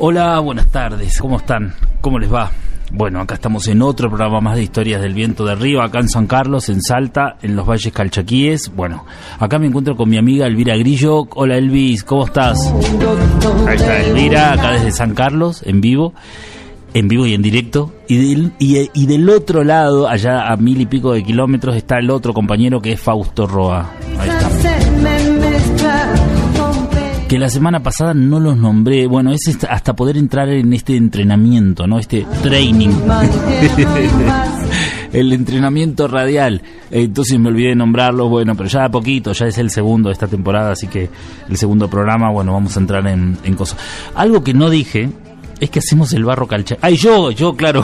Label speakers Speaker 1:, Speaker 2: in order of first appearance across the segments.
Speaker 1: Hola, buenas tardes, ¿cómo están? ¿Cómo les va? Bueno, acá estamos en otro programa más de Historias del Viento de Arriba, acá en San Carlos, en Salta, en los Valles Calchaquíes. Bueno, acá me encuentro con mi amiga Elvira Grillo. Hola Elvis, ¿cómo estás? Ahí está Elvira, acá desde San Carlos, en vivo y en directo. Y del otro lado, allá a 1000 y pico de kilómetros, está el otro compañero que es Fausto Roa. Ahí está. Que la semana pasada no los nombré. Bueno, es hasta poder entrar en este entrenamiento, ¿no? Este training. El entrenamiento radial. Entonces me olvidé de nombrarlos. Bueno, pero ya a poquito, ya es el segundo de esta temporada, así que el segundo programa, bueno, vamos a entrar en cosas. Algo que no dije es que hacemos el barro calchaquí. ¡Ay, yo, claro!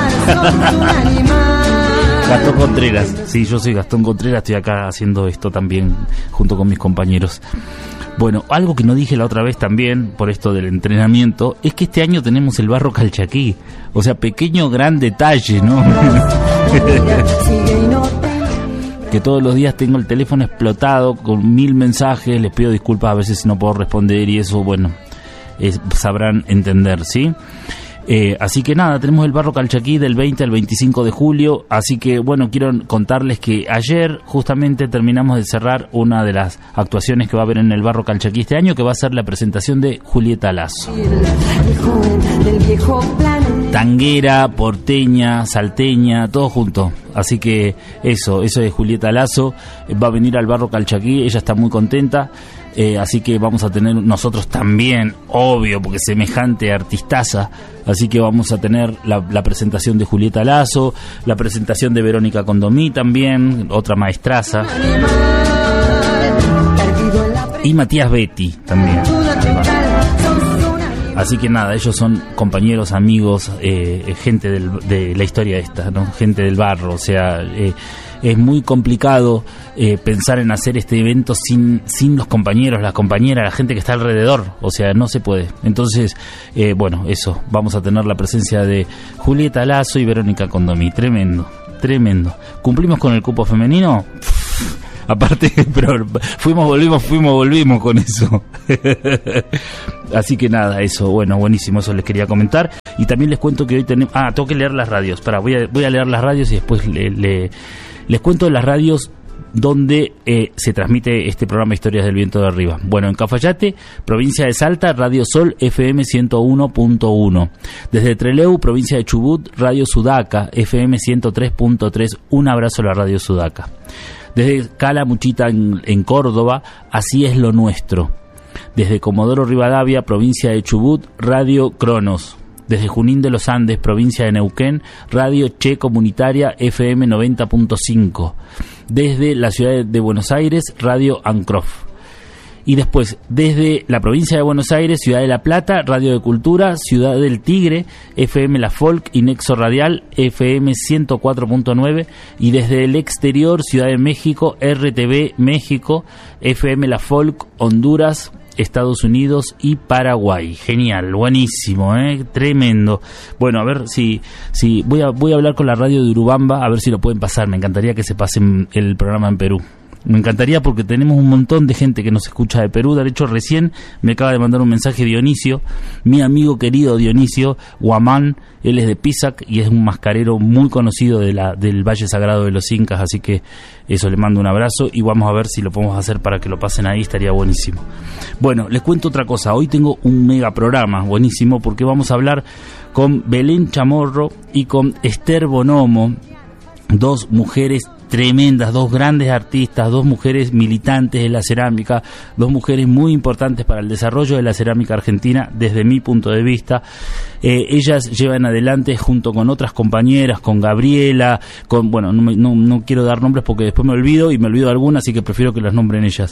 Speaker 1: Gastón Contreras. Sí, yo soy Gastón Contreras, estoy acá haciendo esto también junto con mis compañeros. Bueno, algo que no dije la otra vez también, por esto del entrenamiento, es que este año tenemos el barro calchaquí. O sea, pequeño gran detalle, ¿no? Que todos los días tengo el teléfono explotado con 1000 mensajes, les pido disculpas a veces si no puedo responder y eso, bueno, sabrán entender, ¿sí? Así que nada, tenemos el barro calchaquí del 20 al 25 de julio, así que bueno, quiero contarles que ayer justamente terminamos de cerrar una de las actuaciones que va a haber en el barro calchaquí este año, que va a ser la presentación de Julieta Lazo. Tanguera, porteña, salteña, todo junto. Así que eso es Julieta Lazo, va a venir al barro calchaquí, ella está muy contenta. Así que vamos a tener nosotros también, obvio, porque semejante artistaza, así que vamos a tener la presentación de Julieta Lazo, la presentación de Verónica Condomí también, otra maestraza, y Matías Betti también. Así que nada, ellos son compañeros, amigos, gente de la historia esta, ¿no? Gente del barro, o sea, es muy complicado pensar en hacer este evento sin los compañeros, las compañeras, la gente que está alrededor, o sea, no se puede. Entonces, bueno, eso, vamos a tener la presencia de Julieta Lazo y Verónica Condomí, tremendo. ¿Cumplimos con el cupo femenino? Aparte, pero volvimos con eso. Así que nada, eso, bueno, buenísimo, eso les quería comentar. Y también les cuento que hoy tenemos... tengo que leer las radios. Voy a leer las radios y después les cuento las radios donde se transmite este programa Historias del Viento de Arriba. Bueno, en Cafayate, provincia de Salta, Radio Sol FM 101.1. Desde Trelew, provincia de Chubut, Radio Sudaca FM 103.3. Un abrazo a la Radio Sudaca. Desde Cala Muchita en Córdoba, Así es lo nuestro. Desde Comodoro Rivadavia, provincia de Chubut, Radio Cronos. Desde Junín de los Andes, provincia de Neuquén, Radio Che Comunitaria FM 90.5. Desde la ciudad de Buenos Aires, Radio Ancrof. Y después, desde la provincia de Buenos Aires, Ciudad de La Plata, Radio de Cultura, Ciudad del Tigre, FM La Folk y Nexo Radial, FM 104.9. Y desde el exterior, Ciudad de México, RTV México, FM La Folk, Honduras, Estados Unidos y Paraguay. Genial, buenísimo, tremendo. Bueno, a ver si voy a hablar con la radio de Urubamba, a ver si lo pueden pasar. Me encantaría que se pasen el programa en Perú. Me encantaría porque tenemos un montón de gente que nos escucha de Perú. De hecho, recién me acaba de mandar un mensaje Dionisio, mi amigo querido Dionisio Guamán. Él es de Pisac y es un mascarero muy conocido del Valle Sagrado de los Incas. Así que eso, le mando un abrazo y vamos a ver si lo podemos hacer para que lo pasen ahí. Estaría buenísimo. Bueno, les cuento otra cosa. Hoy tengo un mega programa buenísimo porque vamos a hablar con Belén Chamorro y con Esther Bonomo, dos mujeres tremendas, dos grandes artistas, dos mujeres militantes de la cerámica, dos mujeres muy importantes para el desarrollo de la cerámica argentina desde mi punto de vista. Ellas llevan adelante junto con otras compañeras, con Gabriela, no quiero dar nombres porque después me olvido de algunas, así que prefiero que las nombren ellas.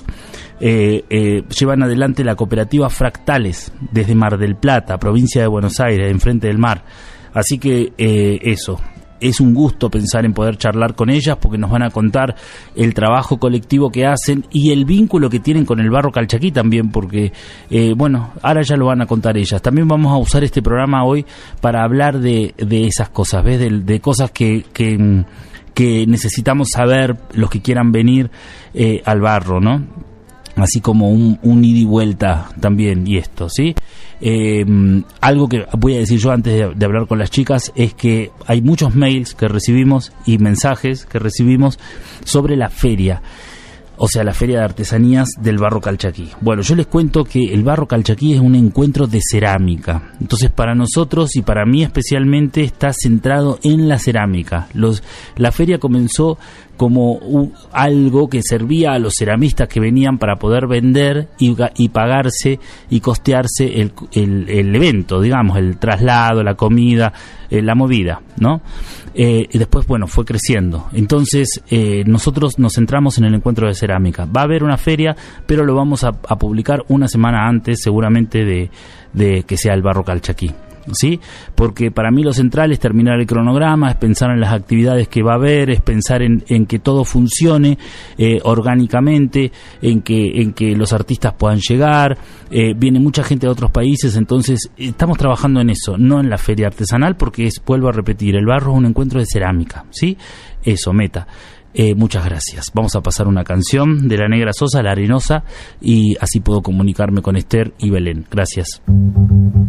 Speaker 1: Llevan adelante la cooperativa Fractales desde Mar del Plata, provincia de Buenos Aires, enfrente del mar. Así que eso. Es un gusto pensar en poder charlar con ellas porque nos van a contar el trabajo colectivo que hacen y el vínculo que tienen con el barro calchaquí también, porque ahora ya lo van a contar ellas. También vamos a usar este programa hoy para hablar de esas cosas, ¿ves? De cosas que necesitamos saber los que quieran venir al barro, ¿no? así como un ida y vuelta también, y esto, ¿sí? Algo que voy a decir yo antes de hablar con las chicas es que hay muchos mails que recibimos y mensajes que recibimos sobre la feria, o sea, la Feria de Artesanías del Barro Calchaquí. Bueno, yo les cuento que el Barro Calchaquí es un encuentro de cerámica. Entonces, para nosotros y para mí especialmente está centrado en la cerámica. La feria comenzó como algo que servía a los ceramistas que venían para poder vender y pagarse y costearse el evento, digamos, el traslado, la comida, la movida, ¿no? Y después, bueno, fue creciendo. Entonces, nosotros nos centramos en el encuentro de cerámica. Va a haber una feria, pero lo vamos a publicar una semana antes, seguramente, de que sea el Barro Calchaquí, ¿sí? Porque para mí lo central es terminar el cronograma, es pensar en las actividades que va a haber, es pensar en que todo funcione orgánicamente, en que los artistas puedan llegar. Viene mucha gente de otros países, entonces estamos trabajando en eso, no en la feria artesanal, porque vuelvo a repetir, el barro es un encuentro de cerámica, ¿sí? Eso, meta. Muchas gracias. Vamos a pasar una canción de La Negra Sosa, La Arenosa, y así puedo comunicarme con Esther y Belén. Gracias.